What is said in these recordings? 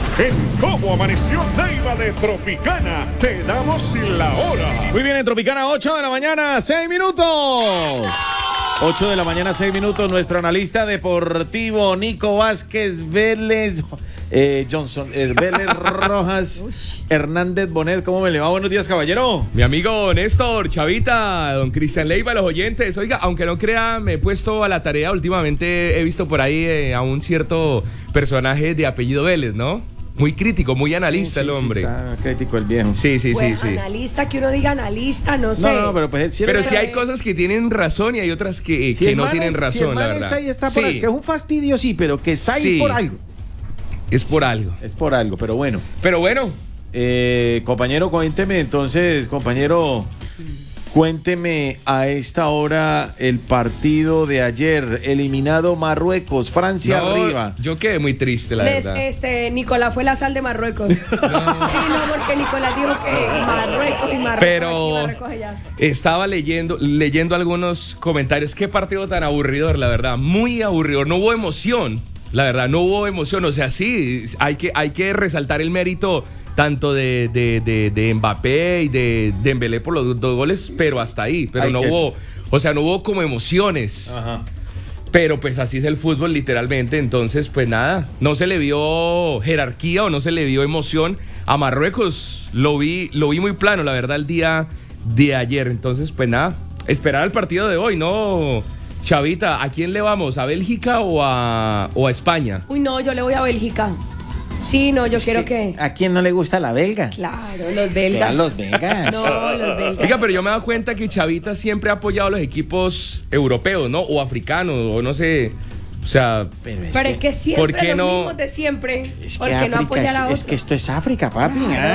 En Cómo Amaneció Neiva de Tropicana, te damos la hora. Muy bien, en Tropicana, 8 de la mañana, 6 minutos. 8 de la mañana, 6 minutos. Nuestro analista deportivo, Nico Vázquez Vélez, Vélez Rojas, Hernández Bonet. ¿Cómo me le va? Buenos días, caballero. Mi amigo Néstor, Chavita, don Cristian Leiva, los oyentes. Oiga, aunque no crea, me he puesto a la tarea. Últimamente he visto por ahí a un cierto personaje de apellido Vélez, ¿no? Muy crítico, muy analista, sí, el hombre. Sí, está crítico el viejo. Sí. Analista, que uno diga analista, no sé. No, pero pues pero sí hay cosas que tienen razón y hay otras que no tienen razón, si el man la verdad. Está ahí, está por ahí, que es un fastidio, sí, pero que está ahí por algo. Es por algo. Es por algo, pero bueno. Compañero, cuénteme a esta hora el partido de ayer, eliminado Marruecos, Francia arriba. Yo quedé muy triste, la verdad. Nicolás fue la sal de Marruecos. Sí, no, porque Nicolás dijo que Marruecos. Pero estaba leyendo algunos comentarios. Qué partido tan aburridor, la verdad. Muy aburridor. No hubo emoción. La verdad, no hubo emoción. O sea, sí, hay que resaltar el mérito tanto de Mbappé y de Dembélé por los dos goles, pero hasta ahí. Pero no hubo como emociones. Ajá. Pero pues así es el fútbol, literalmente. Entonces, pues nada, no se le vio jerarquía o no se le vio emoción a Marruecos. Lo vi muy plano, la verdad, el día de ayer. Entonces, pues nada, esperar al partido de hoy, ¿no? Chavita, ¿a quién le vamos? ¿A Bélgica o a España? Uy, no, yo le voy a Bélgica. Sí, no, yo quiero que... ¿A quién no le gusta la belga? Claro, los belgas. Los belgas. No, los belgas. Oiga, pero yo me he dado cuenta que Chavita siempre ha apoyado a los equipos europeos, ¿no? O africanos, o no sé... O sea... Pero es que siempre ¿por qué los no? mismos de siempre. Es que ¿por qué África no apoyar a otro? es que esto es África, papi.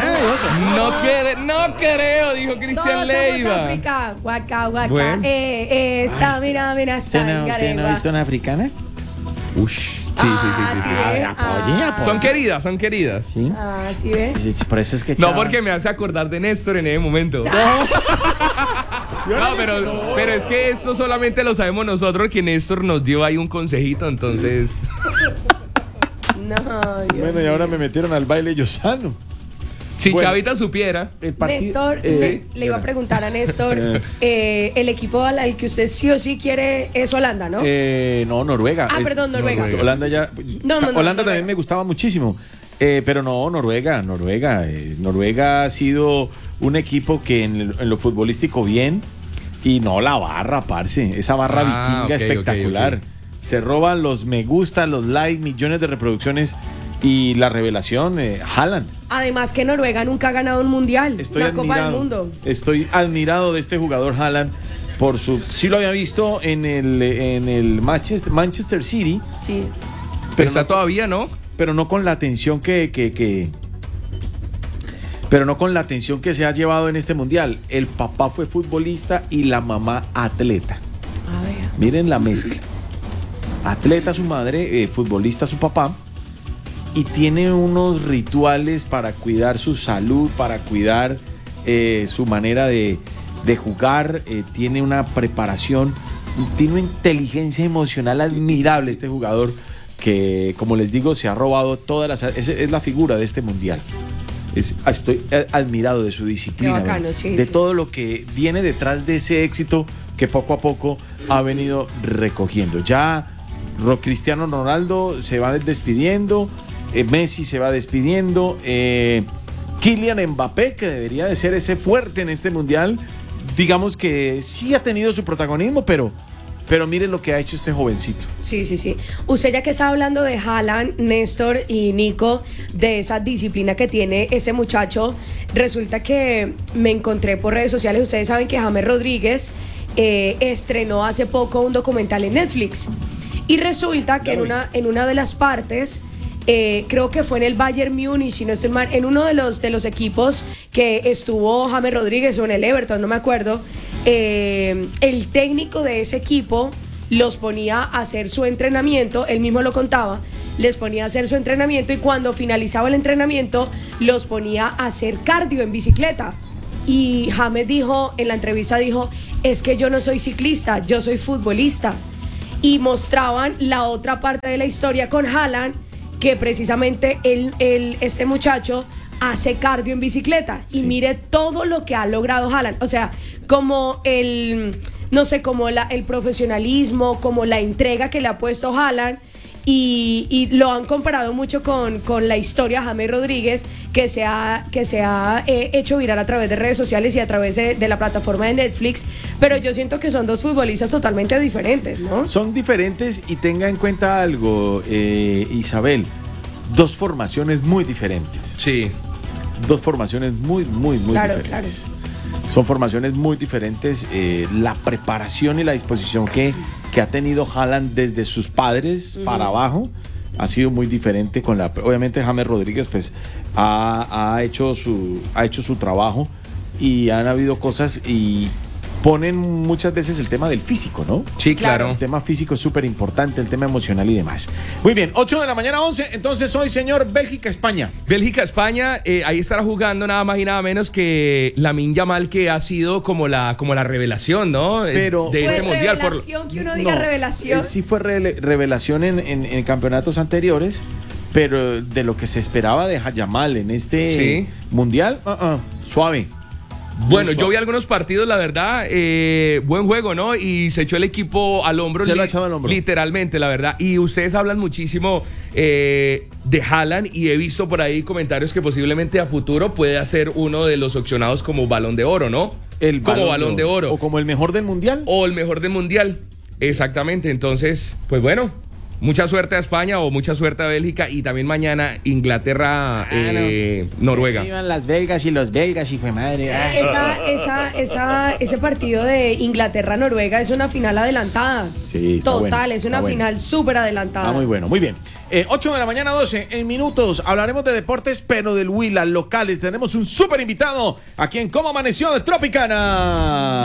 No creo, dijo Cristian Leiva. Todos África. Guaca. Bueno. Mira, ¿Usted no ha visto una africana? Ush. Sí. Apoye. Son queridas. Sí. ¿Sí ves? Por eso es que... No, porque me hace acordar de Néstor en ese momento. No, pero es que esto solamente lo sabemos nosotros, que Néstor nos dio ahí un consejito, entonces... Bueno, y ahora me metieron al baile Lozano. Si Chavita supiera. Néstor, le iba a preguntar a Néstor, el equipo al que usted sí o sí quiere es Holanda, ¿no? No, Noruega. Perdón, Noruega. Holanda ya... Holanda también me gustaba muchísimo. Pero no, Noruega. Noruega ha sido un equipo que en lo futbolístico bien, y no la barra, parce. Esa barra vikinga espectacular. Okay. Se roban los me gusta, los likes, millones de reproducciones. Y la revelación, Haaland. Además que Noruega nunca ha ganado un mundial, Copa del Mundo. Estoy admirado de este jugador Haaland por su... Sí lo había visto en el Manchester City. Sí. Pero está todavía, ¿no? Pero no con la atención pero no con la atención que se ha llevado en este mundial. El papá fue futbolista y la mamá atleta. A ver. Miren la mezcla. Atleta su madre, futbolista su papá. Y tiene unos rituales para cuidar su salud, para cuidar su manera de jugar. Tiene una preparación, tiene una inteligencia emocional admirable este jugador que, como les digo, se ha robado todas las... Es la figura de este mundial. Estoy admirado de su disciplina, bacano, de todo lo que viene detrás de ese éxito que poco a poco ha venido recogiendo. Ya Cristiano Ronaldo se va despidiendo. Messi se va despidiendo. Kylian Mbappé, que debería de ser ese fuerte en este mundial, digamos que sí ha tenido su protagonismo, pero miren lo que ha hecho este jovencito. Sí. Usted, ya que está hablando de Haaland, Néstor y Nico, de esa disciplina que tiene ese muchacho, resulta que me encontré por redes sociales. Ustedes saben que James Rodríguez estrenó hace poco un documental en Netflix, y resulta que en una de las partes, creo que fue en el Bayern Múnich, si no estoy mal, en uno de los equipos que estuvo James Rodríguez, o en el Everton, no me acuerdo, el técnico de ese equipo los ponía a hacer su entrenamiento, él mismo lo contaba, les ponía a hacer su entrenamiento, y cuando finalizaba el entrenamiento los ponía a hacer cardio en bicicleta. Y James dijo, en la entrevista dijo, es que yo no soy ciclista, yo soy futbolista. Y mostraban la otra parte de la historia con Haaland, que precisamente este muchacho hace cardio en bicicleta. Sí. Y mire todo lo que ha logrado Haaland. O sea, como no sé, como el profesionalismo, como la entrega que le ha puesto Haaland. Y lo han comparado mucho con la historia de James Rodríguez, que se ha hecho viral a través de redes sociales y a través de la plataforma de Netflix. Pero yo siento que son dos futbolistas totalmente diferentes, ¿no? Son diferentes, y tenga en cuenta algo, Isabel, dos formaciones muy diferentes. Sí. Dos formaciones muy Claro, diferentes. Son formaciones muy diferentes. La preparación y la disposición que ha tenido Haaland desde sus padres para abajo ha sido muy diferente con obviamente James Rodríguez pues ha hecho su trabajo, y han habido cosas, y ponen muchas veces el tema del físico, ¿no? Sí, claro. El tema físico es súper importante, el tema emocional y demás. Muy bien, 8 de la mañana, 11. Entonces hoy, señor, Bélgica-España. Bélgica-España, ahí estará jugando nada más y nada menos que Lamine Yamal, que ha sido como la revelación, ¿no? Pero de este mundial. Revelación, que uno diga revelación. Sí fue revelación en campeonatos anteriores, pero de lo que se esperaba de Yamal en este mundial, suave. Bueno, yo vi algunos partidos, la verdad, buen juego, ¿no? Y se echó el equipo al hombro. Se lo ha echado al hombro. Literalmente, la verdad. Y ustedes hablan muchísimo de Haaland, y he visto por ahí comentarios que posiblemente a futuro puede ser uno de los opcionados como Balón de Oro, ¿no? Como Balón de Oro. O como el mejor del mundial. O el mejor del mundial. Exactamente. Entonces, pues bueno. Mucha suerte a España, o mucha suerte a Bélgica, y también mañana Inglaterra, Noruega. Vivan las belgas y los belgas, hijo de madre. Ese partido de Inglaterra-Noruega es una final adelantada. Sí, está Total, bueno, es una final súper adelantada. Muy bueno, muy bien. 8 de la mañana, 12. En minutos hablaremos de deportes, pero del Huila, locales. Tenemos un súper invitado aquí en Cómo Amaneció de Tropicana.